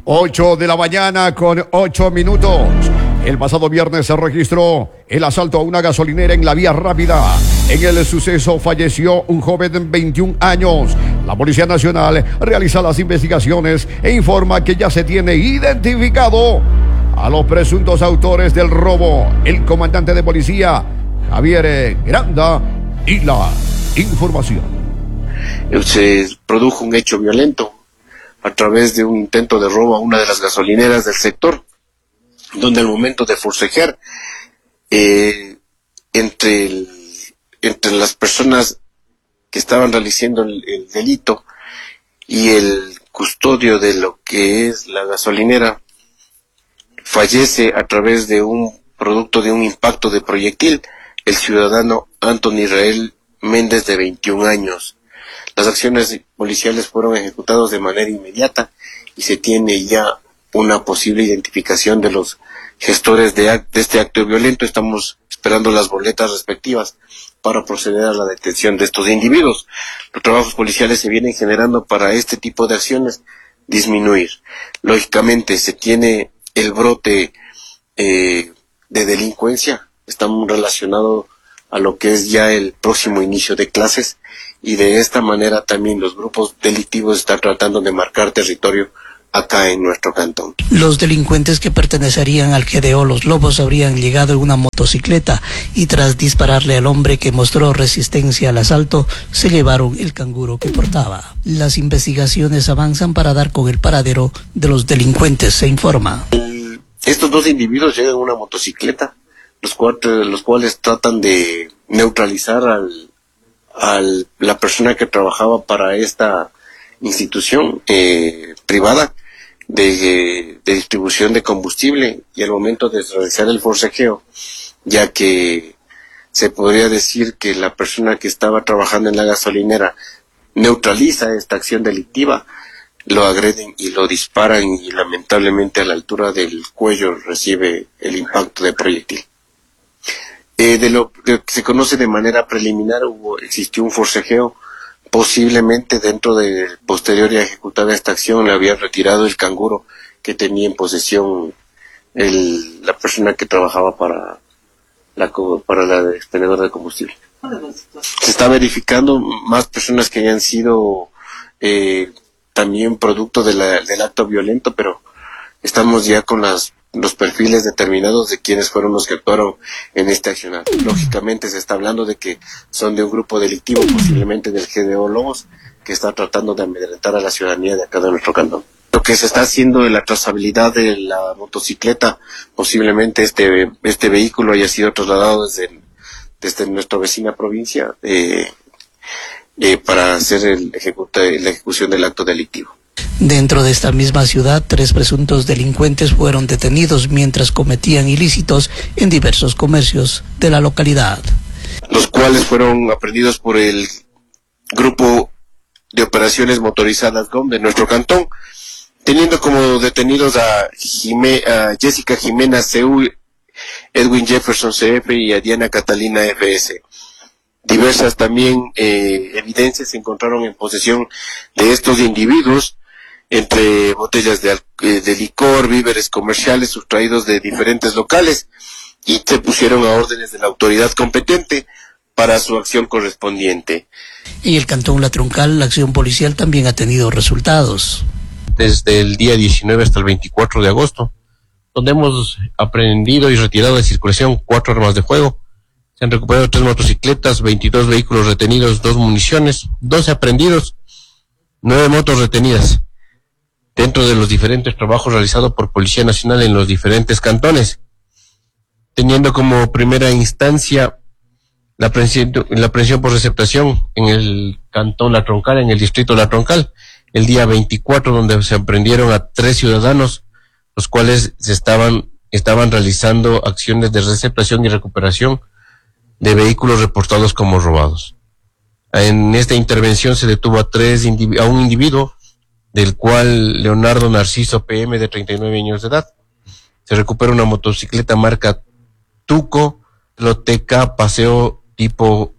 8 de la mañana con 8 minutos. El pasado viernes se registró el asalto a una gasolinera en la vía rápida. En el suceso falleció un joven de 21 años. La Policía Nacional realiza las investigaciones e informa que ya se tiene identificado a los presuntos autores del robo. El comandante de policía, Javier Granda, y la información. Se produjo un hecho violento a través de un intento de robo a una de las gasolineras del sector, donde al momento de forcejear entre las personas que estaban realizando el delito y el custodio de lo que es la gasolinera, fallece a través de un producto de un impacto de proyectil el ciudadano Anthony Israel Méndez, de 21 años. Las acciones policiales fueron ejecutadas de manera inmediata y se tiene ya una posible identificación de los gestores de este acto violento. Estamos esperando las boletas respectivas para proceder a la detención de estos individuos. Los trabajos policiales se vienen generando para este tipo de acciones disminuir. Lógicamente se tiene el brote de delincuencia, está muy relacionado a lo que es ya el próximo inicio de clases, y de esta manera también los grupos delictivos están tratando de marcar territorio acá en nuestro cantón. Los delincuentes que pertenecerían al GDO Los Lobos habrían llegado en una motocicleta y tras dispararle al hombre que mostró resistencia al asalto, se llevaron el canguro que portaba. Las investigaciones avanzan para dar con el paradero de los delincuentes, se informa. Estos dos individuos llegan en una motocicleta, los cuales tratan de neutralizar a la persona que trabajaba para esta institución privada de distribución de combustible, y al momento de realizar el forcejeo, ya que se podría decir que la persona que estaba trabajando en la gasolinera neutraliza esta acción delictiva, lo agreden y lo disparan, y lamentablemente a la altura del cuello recibe el impacto de proyectil. De lo que se conoce de manera preliminar, existió un forcejeo. Posiblemente dentro de posterior a ejecutar esta acción le había retirado el canguro que tenía en posesión la persona que trabajaba para la expendedora de combustible. Se está verificando más personas que hayan sido también producto del acto violento, pero estamos ya con los perfiles determinados de quienes fueron los que actuaron en este accionar. Lógicamente se está hablando de que son de un grupo delictivo, posiblemente del GDO Lobos, que está tratando de amedrentar a la ciudadanía de acá de nuestro cantón. Lo que se está haciendo en la trazabilidad de la motocicleta, posiblemente este vehículo haya sido trasladado desde nuestra vecina provincia para hacer la ejecución del acto delictivo. Dentro de esta misma ciudad, 3 presuntos delincuentes fueron detenidos mientras cometían ilícitos en diversos comercios de la localidad, los cuales fueron aprendidos por el Grupo de Operaciones Motorizadas GOM de nuestro cantón, teniendo como detenidos a Jessica Jimena CU, Edwin Jefferson CF y a Diana Catalina FS. Diversas también evidencias se encontraron en posesión de estos individuos, entre botellas de licor, víveres comerciales sustraídos de diferentes locales, y se pusieron a órdenes de la autoridad competente para su acción correspondiente. En el cantón La Troncal, la acción policial también ha tenido resultados. Desde el día 19 hasta el 24 de agosto, donde hemos aprehendido y retirado de circulación 4 armas de fuego. Se han recuperado 3 motocicletas, 22 vehículos retenidos, 2 municiones, 12 aprehendidos, 9 motos retenidas, dentro de los diferentes trabajos realizados por Policía Nacional en los diferentes cantones, teniendo como primera instancia la aprehensión por receptación en el cantón La Troncal, en el distrito La Troncal, el día 24, donde se aprendieron a 3 ciudadanos, los cuales estaban realizando acciones de receptación y recuperación de vehículos reportados como robados. En esta intervención se detuvo a un individuo, del cual Leonardo Narciso PM, de 39 años de edad. Se recupera una motocicleta marca Tuco, Loteca Paseo tipo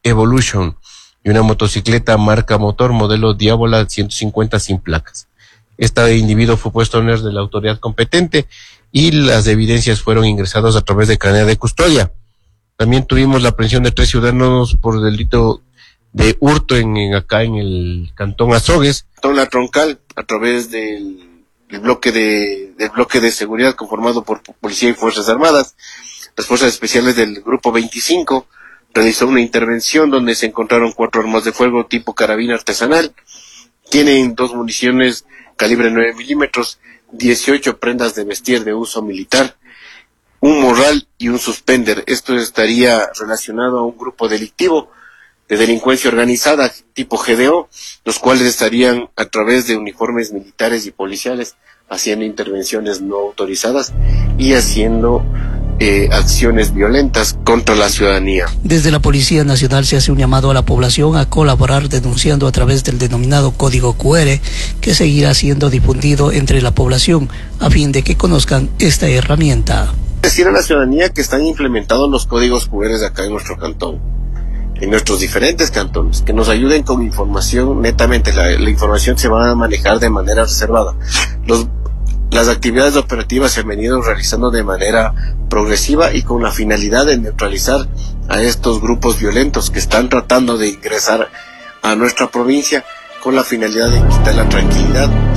Evolution, y una motocicleta marca Motor modelo Diabola 150 sin placas. Este individuo fue puesto en orden de la autoridad competente y las evidencias fueron ingresadas a través de cadena de custodia. También tuvimos la aprehensión de 3 ciudadanos por delito de hurto acá en el cantón Azogues. La troncal, a través del bloque de seguridad conformado por Policía y Fuerzas Armadas, las Fuerzas Especiales del Grupo 25 realizó una intervención donde se encontraron 4 armas de fuego tipo carabina artesanal. Tienen 2 municiones calibre 9 milímetros, 18 prendas de vestir de uso militar, un morral y un suspender. Esto estaría relacionado a un grupo delictivo de delincuencia organizada tipo GDO, los cuales estarían a través de uniformes militares y policiales haciendo intervenciones no autorizadas y haciendo acciones violentas contra la ciudadanía. Desde la Policía Nacional se hace un llamado a la población a colaborar denunciando a través del denominado código QR, que seguirá siendo difundido entre la población a fin de que conozcan esta herramienta. Decir a la ciudadanía que están implementados los códigos QR acá en nuestro cantón, en nuestros diferentes cantones, que nos ayuden con información netamente. La información se va a manejar de manera reservada. Las actividades operativas se han venido realizando de manera progresiva y con la finalidad de neutralizar a estos grupos violentos que están tratando de ingresar a nuestra provincia con la finalidad de quitar la tranquilidad